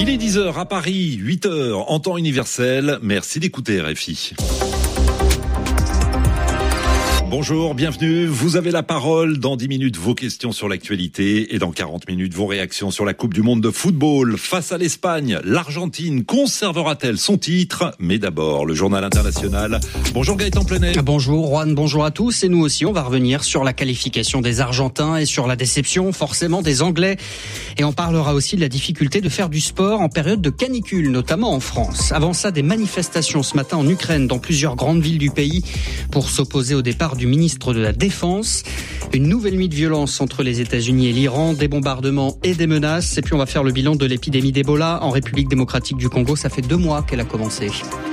Il est 10h à Paris, 8h en temps universel. Merci d'écouter RFI. Bonjour, bienvenue. Vous avez la parole. Dans 10 minutes, vos questions sur l'actualité et dans 40 minutes, vos réactions sur la Coupe du Monde de football. Face à l'Espagne, l'Argentine conservera-t-elle son titre? Mais d'abord, le journal international. Bonjour Gaëtan Plenet. Bonjour Juan, bonjour à tous. Et nous aussi, on va revenir sur la qualification des Argentins et sur la déception forcément des Anglais. Et on parlera aussi de la difficulté de faire du sport en période de canicule, notamment en France. Avant ça, des manifestations ce matin en Ukraine, dans plusieurs grandes villes du pays, pour s'opposer au départ du ministre de la Défense. Une nouvelle nuit de violence entre les États-Unis et l'Iran, des bombardements et des menaces. Et puis on va faire le bilan de l'épidémie d'Ebola en République démocratique du Congo. Ça fait 2 mois qu'elle a commencé.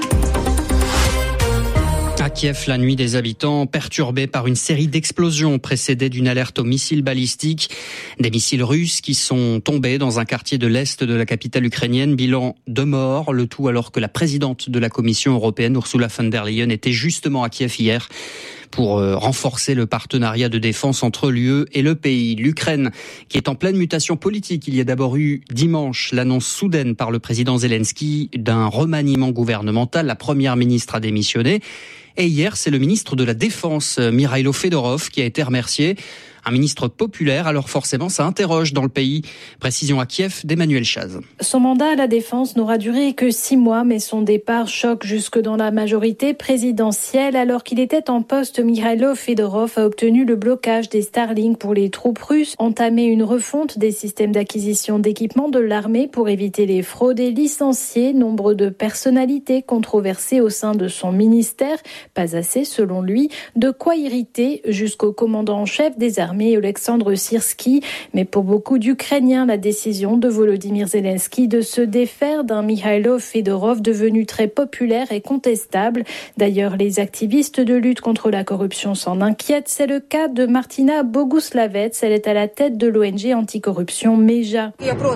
À Kiev, la nuit des habitants perturbés par une série d'explosions précédées d'une alerte aux missiles balistiques. Des missiles russes qui sont tombés dans un quartier de l'Est de la capitale ukrainienne. Bilan 2 morts, le tout alors que la présidente de la Commission européenne, Ursula von der Leyen, était justement à Kiev hier pour renforcer le partenariat de défense entre l'UE et le pays. L'Ukraine, qui est en pleine mutation politique. Il y a d'abord eu dimanche l'annonce soudaine par le président Zelensky d'un remaniement gouvernemental. La première ministre a démissionné. Et hier, c'est le ministre de la Défense, Mikhailo Fedorov, qui a été remercié. Un ministre populaire, alors forcément, ça interroge dans le pays. Précision à Kiev d'Emmanuel Chaz. Son mandat à la Défense n'aura duré que 6 mois, mais son départ choque jusque dans la majorité présidentielle. Alors qu'il était en poste, Mikhailo Fedorov a obtenu le blocage des Starlink pour les troupes russes, entamé une refonte des systèmes d'acquisition d'équipements de l'armée pour éviter les fraudes et licencier nombre de personnalités controversées au sein de son ministère. Pas assez, selon lui, de quoi irriter jusqu'au commandant en chef des armées, Oleksandr Syrski. Mais pour beaucoup d'Ukrainiens, la décision de Volodymyr Zelensky de se défaire d'un Mikhailo Fedorov devenu très populaire est contestable. D'ailleurs, les activistes de lutte contre la corruption s'en inquiètent. C'est le cas de Martina Boguslavets. Elle est à la tête de l'ONG anticorruption MEJA.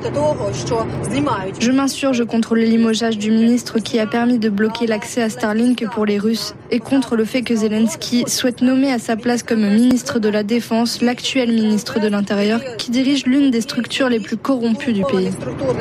Je m'insurge contre le limogeage du ministre qui a permis de bloquer l'accès à Starlink pour les Russes et contre le fait que Zelensky souhaite nommer à sa place comme ministre de la Défense l'actuel ministre de l'Intérieur qui dirige l'une des structures les plus corrompues du pays.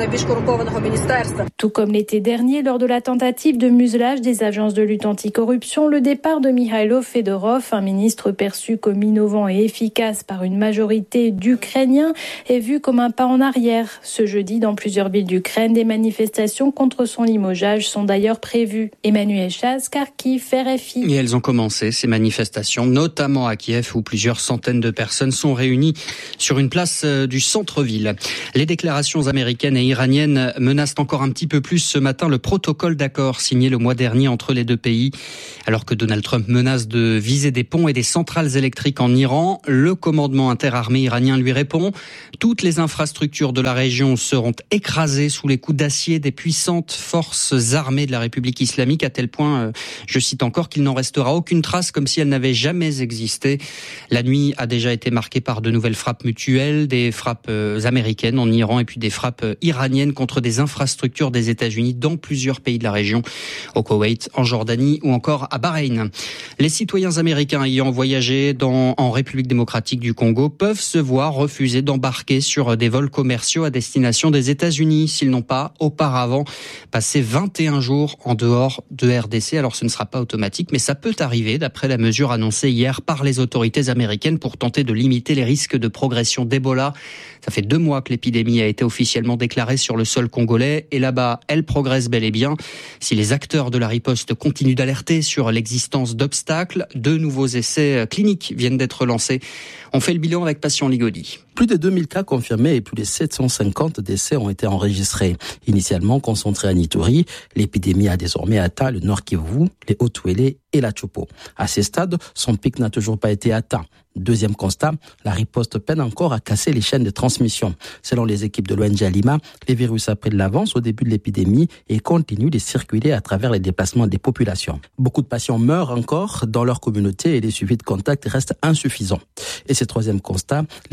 Tout comme l'été dernier, lors de la tentative de muselage des agences de lutte anticorruption, le départ de Mikhailo Fedorov, un ministre perçu comme innovant et efficace par une majorité d'Ukrainiens, est vu comme un pas en arrière. Ce jeudi, dans plusieurs villes d'Ukraine, des manifestations contre son limogeage sont d'ailleurs prévues. Emmanuel Chaz, Kharkiv, RFI. Et elles ont commencé, ces manifestations, notamment à Kiev, où plusieurs centaines de personnes sont réunies sur une place du centre-ville. Les déclarations américaines et iraniennes menacent encore un petit peu plus ce matin le protocole d'accord signé le mois dernier entre les deux pays. Alors que Donald Trump menace de viser des ponts et des centrales électriques en Iran, le commandement interarmé iranien lui répond. Toutes les infrastructures de la région seront écrasées sous les coups d'acier des puissantes forces armées de la République islamique, à tel point, je cite encore, qu'il n'en restera aucune trace, comme si elle n'avait jamais existé. La nuit a déjà été marquée par de nouvelles frappes mutuelles, des frappes américaines en Iran et puis des frappes iraniennes contre des infrastructures des États-Unis dans plusieurs pays de la région, au Koweït, en Jordanie ou encore à Bahreïn. Les citoyens américains ayant voyagé en République démocratique du Congo peuvent se voir refuser d'embarquer sur des vols commerciaux à destination des États-Unis s'ils n'ont pas auparavant passé 21 jours en dehors de RDC. Alors ce ne sera pas automatique, mais ça peut arriver d'après la mesure annoncée hier par les autorités américaines pour tenter de limiter les risques de progression d'Ebola. Ça fait 2 mois que l'épidémie a été officiellement déclarée sur le sol congolais et là-bas, elle progresse bel et bien. Si les acteurs de la riposte continuent d'alerter sur l'existence d'obstacles, 2 nouveaux essais cliniques viennent d'être lancés. On fait le bilan avec Patient Ligodi. Plus de 2000 cas confirmés et plus de 750 décès ont été enregistrés. Initialement concentrés à Ituri, l'épidémie a désormais atteint le Nord Kivu, les Haut-Uélé et la Chopo. À ce stade, son pic n'a toujours pas été atteint. Deuxième constat, la riposte peine encore à casser les chaînes de transmission. Selon les équipes de l'ONG Lima, les virus a pris de l'avance au début de l'épidémie et continuent de circuler à travers les déplacements des populations. Beaucoup de patients meurent encore dans leur communauté et les suivis de contact restent insuffisants. Et ce troisième constat, les difficultés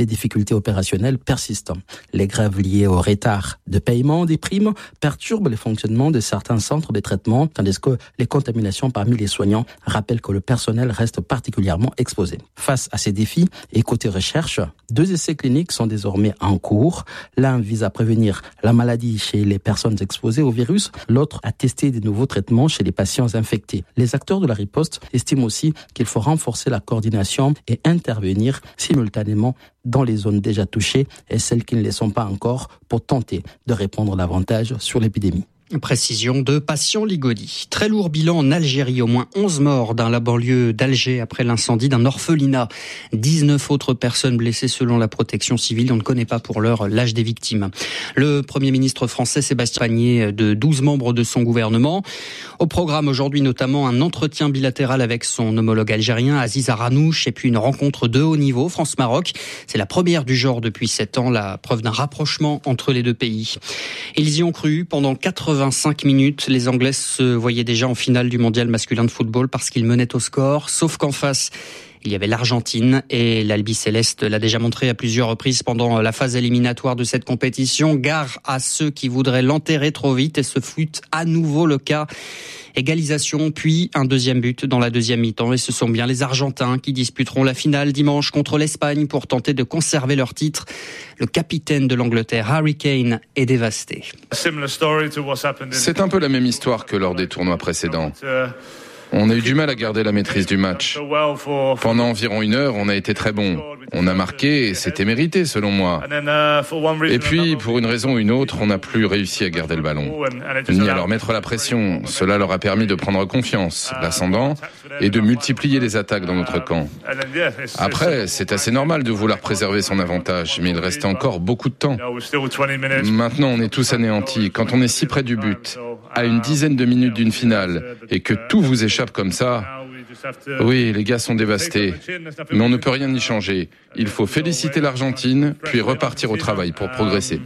difficultés opérationnelles persistent. Les grèves liées au retard de paiement des primes perturbent le fonctionnement de certains centres de traitement, tandis que les contaminations parmi les soignants rappellent que le personnel reste particulièrement exposé. Face à ces défis et côté recherche, 2 essais cliniques sont désormais en cours. L'un vise à prévenir la maladie chez les personnes exposées au virus, l'autre à tester de nouveaux traitements chez les patients infectés. Les acteurs de la riposte estiment aussi qu'il faut renforcer la coordination et intervenir simultanément dans les zones déjà touchées et celles qui ne le sont pas encore pour tenter de répondre davantage sur l'épidémie. Précision de Patient Ligodi. Très lourd bilan en Algérie, au moins 11 morts dans la banlieue d'Alger après l'incendie d'un orphelinat. 19 autres personnes blessées selon la protection civile. On ne connaît pas pour l'heure l'âge des victimes. Le Premier ministre français Sébastien Pagnier de 12 membres de son gouvernement. Au programme aujourd'hui notamment un entretien bilatéral avec son homologue algérien Aziz Aranouch et puis une rencontre de haut niveau France-Maroc. C'est la première du genre depuis 7 ans, la preuve d'un rapprochement entre les deux pays. Ils y ont cru pendant 85 minutes. Les Anglais se voyaient déjà en finale du mondial masculin de football parce qu'ils menaient au score. Sauf qu'en face, il y avait l'Argentine et l'Albi Céleste l'a déjà montré à plusieurs reprises pendant la phase éliminatoire de cette compétition. Gare à ceux qui voudraient l'enterrer trop vite et ce fut à nouveau le cas. Égalisation, puis un deuxième but dans la deuxième mi-temps. Et ce sont bien les Argentins qui disputeront la finale dimanche contre l'Espagne pour tenter de conserver leur titre. Le capitaine de l'Angleterre, Harry Kane, est dévasté. C'est un peu la même histoire que lors des tournois précédents. On a eu du mal à garder la maîtrise du match. Pendant environ 1 heure, on a été très bon. On a marqué et c'était mérité selon moi. Et puis, pour une raison ou une autre, on n'a plus réussi à garder le ballon. Ni à leur mettre la pression. Cela leur a permis de prendre confiance, l'ascendant, et de multiplier les attaques dans notre camp. Après, c'est assez normal de vouloir préserver son avantage, mais il reste encore beaucoup de temps. Maintenant, on est tous anéantis. Quand on est si près du but, à une dizaine de minutes d'une finale, et que tout vous échappe comme ça, oui, les gars sont dévastés. Mais on ne peut rien y changer. Il faut féliciter l'Argentine, puis repartir au travail pour progresser.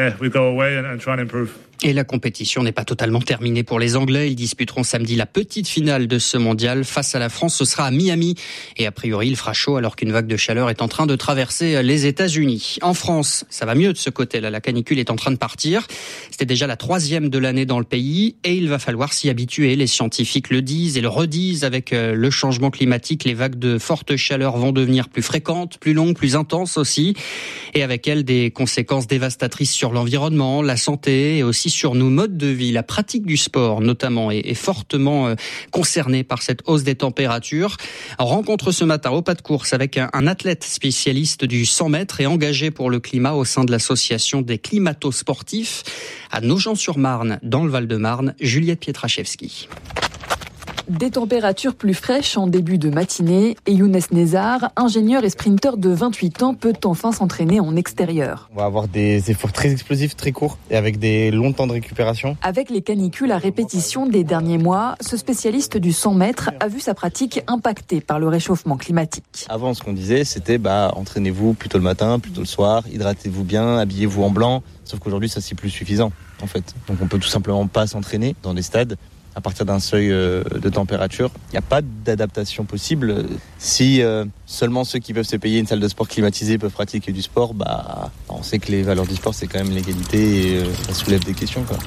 Et la compétition n'est pas totalement terminée pour les Anglais. Ils disputeront samedi la petite finale de ce mondial face à la France. Ce sera à Miami. Et a priori, il fera chaud alors qu'une vague de chaleur est en train de traverser les États-Unis. En France, ça va mieux de ce côté-là. La canicule est en train de partir. C'était déjà la 3e de l'année dans le pays. Et il va falloir s'y habituer. Les scientifiques le disent et le redisent. Avec le changement climatique, les vagues de forte chaleur vont devenir plus fréquentes, plus longues, plus intenses aussi. Et avec elles, des conséquences dévastatrices sur l'environnement, la santé et aussi sur nos modes de vie. La pratique du sport, notamment, est fortement concernée par cette hausse des températures. Rencontre ce matin au pas de course avec un athlète spécialiste du 100 mètres et engagé pour le climat au sein de l'association des climato-sportifs à Nogent-sur-Marne, dans le Val-de-Marne, Juliette Pietraszewski. Des températures plus fraîches en début de matinée et Younes Nezar, ingénieur et sprinter de 28 ans, peut enfin s'entraîner en extérieur. On va avoir des efforts très explosifs, très courts et avec des longs temps de récupération. Avec les canicules à répétition des derniers mois, ce spécialiste du 100 mètres a vu sa pratique impactée par le réchauffement climatique. Avant, ce qu'on disait, c'était entraînez-vous plutôt le matin, plutôt le soir, hydratez-vous bien, habillez-vous en blanc. Sauf qu'aujourd'hui, ça c'est plus suffisant en fait. Donc on peut tout simplement pas s'entraîner dans des stades à partir d'un seuil de température. Il n'y a pas d'adaptation possible. Si seulement ceux qui peuvent se payer une salle de sport climatisée peuvent pratiquer du sport, on sait que les valeurs du sport, c'est quand même l'égalité et ça soulève des questions, quoi.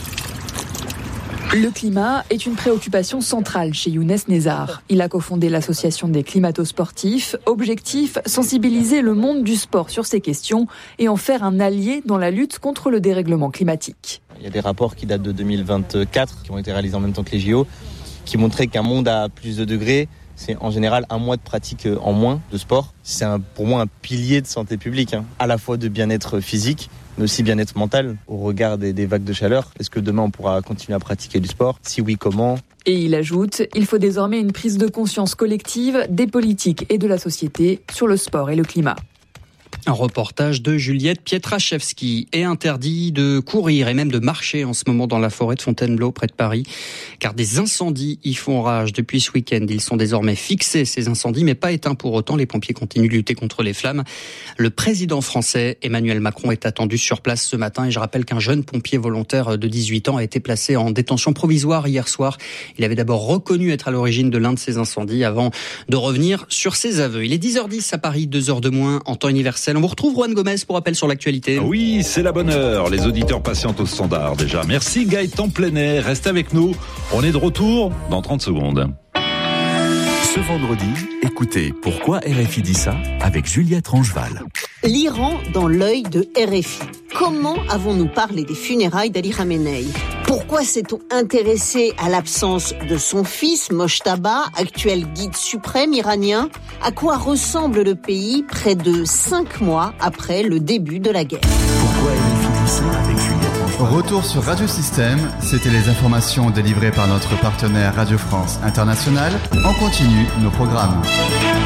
Le climat est une préoccupation centrale chez Younes Nezar. Il a cofondé l'association des climato-sportifs. Objectif, sensibiliser le monde du sport sur ces questions et en faire un allié dans la lutte contre le dérèglement climatique. Il y a des rapports qui datent de 2024, qui ont été réalisés en même temps que les JO, qui montraient qu'un monde à plus de degrés, c'est en général 1 mois de pratique en moins de sport. C'est pour moi un pilier de santé publique, à la fois de bien-être physique, mais aussi bien-être mental au regard des vagues de chaleur. Est-ce que demain on pourra continuer à pratiquer du sport ? Si oui, comment ? Et il ajoute, il faut désormais une prise de conscience collective des politiques et de la société sur le sport et le climat. Un reportage de Juliette Pietraszewski. Est interdit de courir et même de marcher en ce moment dans la forêt de Fontainebleau près de Paris, car des incendies y font rage depuis ce week-end. Ils sont désormais fixés, ces incendies, mais pas éteints pour autant. Les pompiers continuent de lutter contre les flammes. Le président français, Emmanuel Macron, est attendu sur place ce matin et je rappelle qu'un jeune pompier volontaire de 18 ans a été placé en détention provisoire hier soir. Il avait d'abord reconnu être à l'origine de l'un de ces incendies avant de revenir sur ses aveux. Il est 10h10 à Paris, 2h de moins en temps universel. On vous retrouve, Juan Gomez, pour Appel sur l'actualité. Oui, c'est la bonne heure. Les auditeurs patientent au standard déjà. Merci Gaëtan Plenet. Reste avec nous. On est de retour dans 30 secondes. Ce vendredi, écoutez Pourquoi RFI dit ça avec Juliette Rangeval. L'Iran dans l'œil de RFI. Comment avons-nous parlé des funérailles d'Ali Khamenei ? Pourquoi s'est-on intéressé à l'absence de son fils, Mojtaba, actuel guide suprême iranien ? À quoi ressemble le pays près de 5 mois après le début de la guerre ? Pourquoi RFI dit ça avec Juliette Rangeval. Retour sur Radio Système, c'était les informations délivrées par notre partenaire Radio France Internationale. On continue nos programmes.